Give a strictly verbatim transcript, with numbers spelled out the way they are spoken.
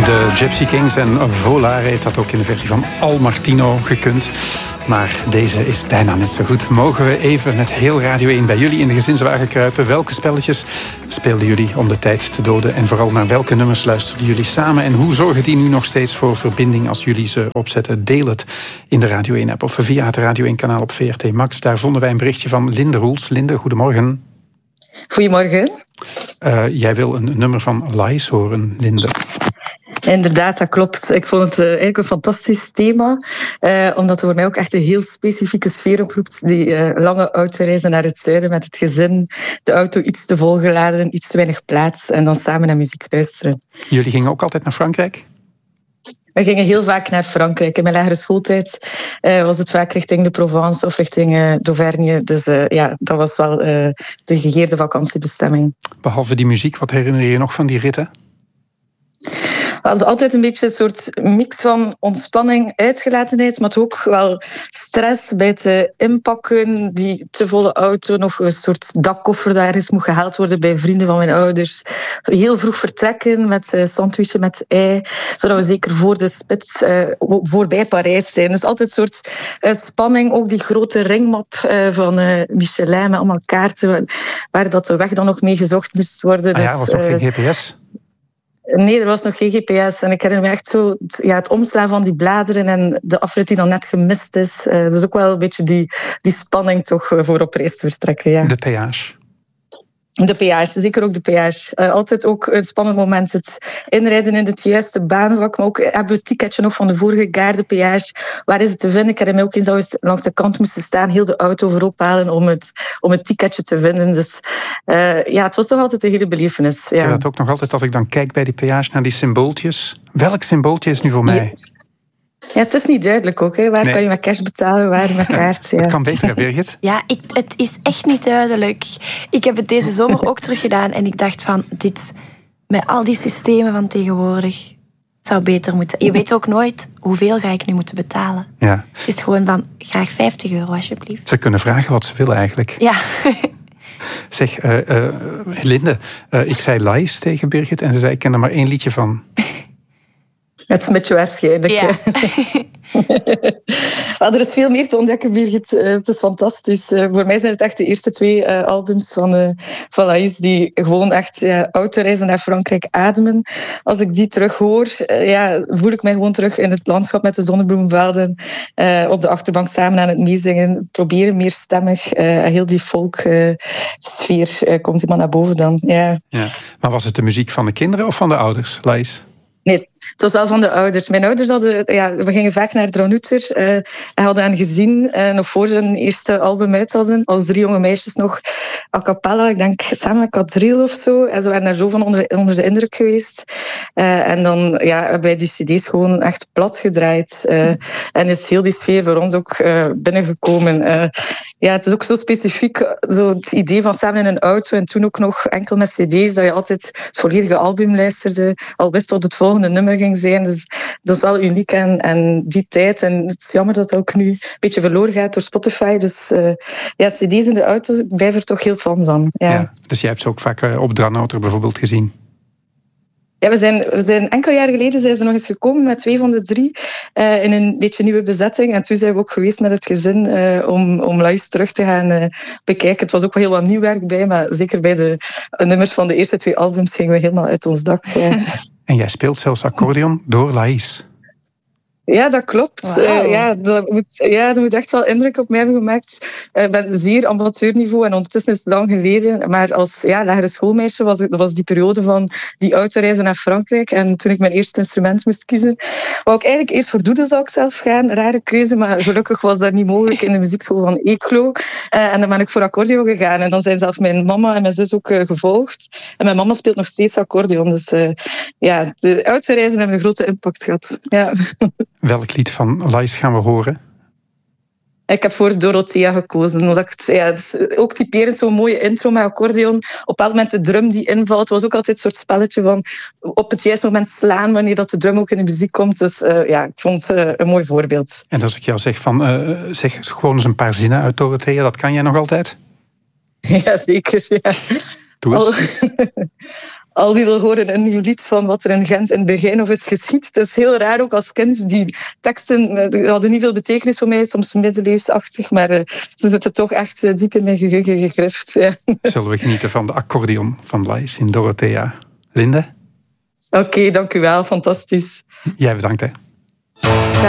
De Gypsy Kings en Volare heeft dat ook in de versie van Al Martino gekund. Maar deze is bijna net zo goed. Mogen we even met heel Radio één bij jullie in de gezinswagen kruipen? Welke spelletjes speelden jullie om de tijd te doden? En vooral naar welke nummers luisterden jullie samen? En hoe zorgen die nu nog steeds voor verbinding als jullie ze opzetten? Deel het in de Radio één-app of via het Radio één-kanaal op V R T Max. Daar vonden wij een berichtje van Linde Roels. Linde, goedemorgen. Goedemorgen. Uh, jij wil een nummer van Lies horen, Linde. Inderdaad, dat klopt. Ik vond het uh, eigenlijk een fantastisch thema, uh, omdat het voor mij ook echt een heel specifieke sfeer oproept. Die uh, lange autoreizen naar het zuiden met het gezin, de auto iets te volgeladen, iets te weinig plaats en dan samen naar muziek luisteren. Jullie gingen ook altijd naar Frankrijk? We gingen heel vaak naar Frankrijk. In mijn lagere schooltijd uh, was het vaak richting de Provence of richting uh, d'Auvergne. Dus uh, ja, dat was wel uh, de gegeerde vakantiebestemming. Behalve die muziek, wat herinner je je nog van die ritten? Het was altijd een beetje een soort mix van ontspanning, uitgelatenheid, maar ook wel stress bij het inpakken. Die te volle auto, nog een soort dakkoffer daar eens moet gehaald worden bij vrienden van mijn ouders. Heel vroeg vertrekken met een sandwichje met ei, zodat we zeker voor de spits uh, voorbij Parijs zijn. Dus altijd een soort uh, spanning. Ook die grote ringmap uh, van uh, Michelin met allemaal kaarten waar dat de weg dan nog mee gezocht moest worden. Ah ja, dus, was nog uh, geen G P S? Nee, er was nog geen G P S. En ik herinner me echt zo ja, het omslaan van die bladeren en de afrit die dan net gemist is. Uh, dus ook wel een beetje die, die spanning toch voor op reis te vertrekken. Ja. De peage. De peage, zeker ook de peage. Uh, altijd ook een spannend moment. Het inrijden in het juiste baanvak. Maar ook hebben we het ticketje nog van de vorige Gare peage. Waar is het te vinden? Ik herinner me ook eens dat we langs de kant moesten staan, heel de auto voorop halen om het, om het ticketje te vinden. Dus uh, ja, het was toch altijd een hele belevenis. Ja. Ik heb dat ook nog altijd als ik dan kijk bij die peage naar die symbooltjes. Welk symbooltje is nu voor mij? Ja. Ja, het is niet duidelijk ook. Hè. Waar nee. kan je met cash betalen, waar met kaart? Ja. Het kan beter, Birgit. Ja, ik, het is echt niet duidelijk. Ik heb het deze zomer ook teruggedaan en ik dacht van, dit, met al die systemen van tegenwoordig, zou beter moeten. Je weet ook nooit, hoeveel ga ik nu moeten betalen? Ja. Het is gewoon van, graag vijftig euro alsjeblieft. Ze kunnen vragen wat ze willen eigenlijk. Ja. Zeg, uh, uh, Linde, uh, ik zei Lies tegen Birgit en ze zei, ik ken er maar één liedje van. Het is met je waarschijnlijk. Ja. Maar er is veel meer te ontdekken, Birgit. Uh, het is fantastisch. Uh, voor mij zijn het echt de eerste twee uh, albums van, uh, van Laïs die gewoon echt uh, autoreizen naar Frankrijk ademen. Als ik die terug hoor, uh, ja, voel ik mij gewoon terug in het landschap met de zonnebloemvelden. Uh, op de achterbank samen aan het meezingen. Proberen meer stemmig. Uh, heel die folk uh, sfeer uh, komt helemaal naar boven dan. Yeah. Ja. Maar was het de muziek van de kinderen of van de ouders, Laïs? Nee, het was wel van de ouders. Mijn ouders hadden... Ja, we gingen vaak naar Dranouter. Uh, en hadden hen gezien, uh, nog voor ze hun eerste album uit hadden, als drie jonge meisjes nog a cappella, ik denk samen met Kadril of zo. En ze waren daar zo van onder, onder de indruk geweest. Uh, en dan ja, hebben wij die cd's gewoon echt plat gedraaid. Uh, en is heel die sfeer voor ons ook uh, binnengekomen. Uh, ja, het is ook zo specifiek, zo het idee van samen in een auto en toen ook nog enkel met cd's, dat je altijd het volledige album luisterde, al wist wat het volgende nummer ging zijn. Dus dat is wel uniek en, en die tijd. En het is jammer dat dat ook nu een beetje verloren gaat door Spotify. Dus uh, ja, cd's in de auto, ik blijf er toch heel fan van. Ja. Ja, dus jij hebt ze ook vaak uh, op Dranouter bijvoorbeeld gezien? Ja, we zijn, we zijn enkele jaren geleden zijn ze nog eens gekomen met twee van de drie uh, in een beetje nieuwe bezetting. En toen zijn we ook geweest met het gezin uh, om, om Lies terug te gaan uh, bekijken. Het was ook wel heel wat nieuw werk bij, maar zeker bij de nummers van de eerste twee albums gingen we helemaal uit ons dak. Uh. En jij speelt zelfs accordeon door Laïs. Ja, dat klopt. Wow. Uh, ja, dat moet, ja, dat moet echt wel indruk op mij hebben gemaakt. Uh, ik ben zeer amateurniveau en ondertussen is het lang geleden. Maar als ja, lagere schoolmeisje was het, dat was die periode van die autoreizen naar Frankrijk. En toen ik mijn eerste instrument moest kiezen, wou ik eigenlijk eerst voor doeden zou ik zelf gaan. Rare keuze, maar gelukkig was dat niet mogelijk in de muziekschool van Eeklo. Uh, en dan ben ik voor accordeon gegaan. En dan zijn zelfs mijn mama en mijn zus ook uh, gevolgd. En mijn mama speelt nog steeds accordeon. Dus uh, ja, de autoreizen hebben een grote impact gehad. Ja. Welk lied van Laïs gaan we horen? Ik heb voor Dorothea gekozen. Omdat ik het, ja, het is ook typerend, zo'n mooie intro met accordeon. Op elk moment de drum die invalt. Het was ook altijd een soort spelletje van op het juiste moment slaan wanneer dat de drum ook in de muziek komt. Dus uh, ja, ik vond het uh, een mooi voorbeeld. En als ik jou zeg van uh, zeg gewoon eens een paar zinnen uit Dorothea, dat kan jij nog altijd? Ja, zeker. Ja. Doe eens. Albi wil horen een nieuw lied van wat er in Gent in het begin of is geschied. Het is heel raar ook als kind. Die teksten uh, hadden niet veel betekenis voor mij, soms middeleeuwsachtig, maar uh, ze zitten toch echt uh, diep in mijn geheugen gegrift. Ja. Zullen we genieten van de accordeon van Lais in Dorothea. Linde? Oké, okay, dank u wel. Fantastisch. Jij bedankt, hè.